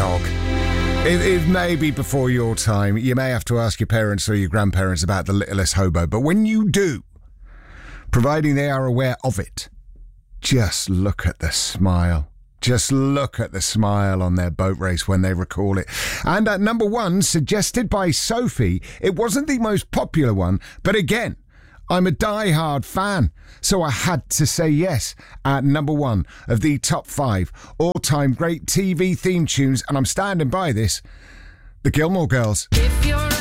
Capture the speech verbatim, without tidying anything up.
dog. It, it may be before your time. You may have to ask your parents or your grandparents about the littlest hobo. But when you do, providing they are aware of it, just look at the smile. Just look at the smile on their boat race when they recall it. And at number one, suggested by Sophie, it wasn't the most popular one, but again, I'm a die-hard fan, so I had to say yes at number one of the top five all-time great T V theme tunes, and I'm standing by this, the Gilmore Girls. If you're